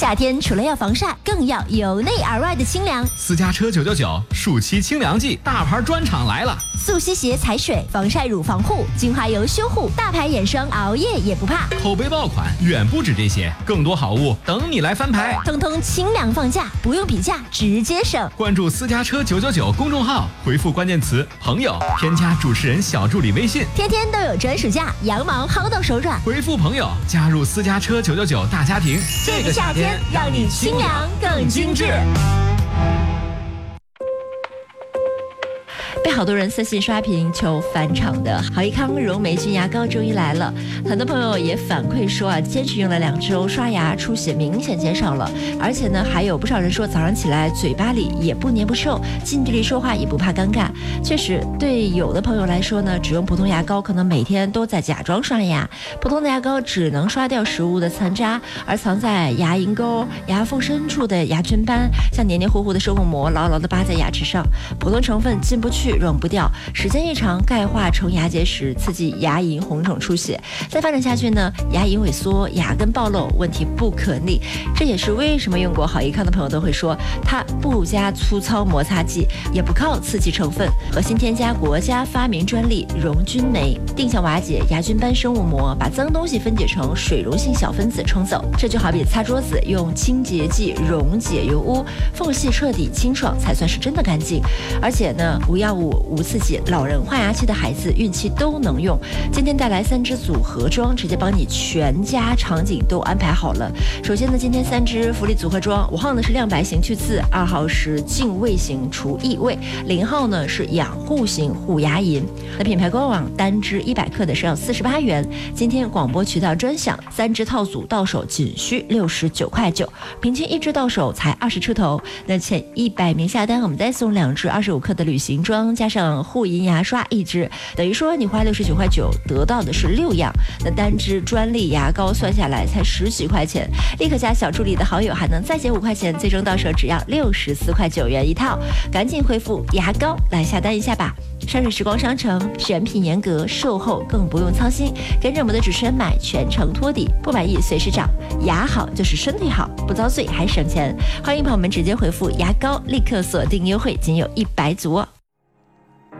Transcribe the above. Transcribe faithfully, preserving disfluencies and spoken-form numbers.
夏天除了要防晒，更要由内而外的清凉。 私家车九九九暑期清凉季，大牌专场来了！ 速吸鞋踩水，防晒乳防护，精华油修护，大牌眼霜熬夜也不怕。 口碑爆款远不止这些，更多好物等你来翻牌。 通通清凉放价，不用比价，直接省。 关注私家车九九九公众号，回复关键词朋友，添加主持人小助理微信， 天天都有专属价，羊毛薅到手软。 回复朋友，加入私家车九九九大家庭。 这个夏天让你清凉更精致。被好多人私信刷屏求返场的好益康溶霉菌牙膏终于来了，很多朋友也反馈说啊，坚持用了两周，刷牙出血明显减少了，而且呢，还有不少人说早上起来嘴巴里也不黏不臭，近距离说话也不怕尴尬。确实，对有的朋友来说呢，只用普通牙膏可能每天都在假装刷牙，普通的牙膏只能刷掉食物的残渣，而藏在牙龈沟、牙缝深处的牙菌斑，像黏黏糊糊的生物膜牢牢地扒在牙齿上，普通成分进不去，溶不掉，时间一长钙化成牙结石，刺激牙龈红肿出血，再发展下去呢，牙龈萎缩，牙根暴露，问题不可逆。这也是为什么用过好益康的朋友都会说，它不加粗糙摩擦剂，也不靠刺激成分，核心添加国家发明专利溶菌酶，定向瓦解牙菌斑生物膜，把脏东西分解成水溶性小分子冲走。这就好比擦桌子用清洁剂溶解油污，缝隙彻底清爽才算是真的干净。而且呢，无药物无刺激，老人换牙期的孩子孕期都能用。今天带来三支组合装，直接帮你全家场景都安排好了。首先呢，今天三支福利组合装，五号呢是亮白型去刺，二号是净味型除异味，零号呢是养护型护牙龈。那品牌官网单支一百克的是要四十八元，今天广播渠道专享，三支套组到手仅需六十九块九，平均一支到手才二十出头。那前一百名下单，我们再送两支二十五克的旅行装，加上护龈牙刷一支，等于说你花六十九块九得到的是六样。那单支专利牙膏算下来才十几块钱，立刻加小助理的好友还能再减五块钱，最终到手只要六十四块九元一套。赶紧回复牙膏来下单一下吧。山水时光商城选品严格，售后更不用操心，跟着我们的主持人买，全程托底，不满意随时找。牙好就是身体好，不遭罪还省钱。欢迎朋友们直接回复牙膏，立刻锁定优惠，仅有一百组哦。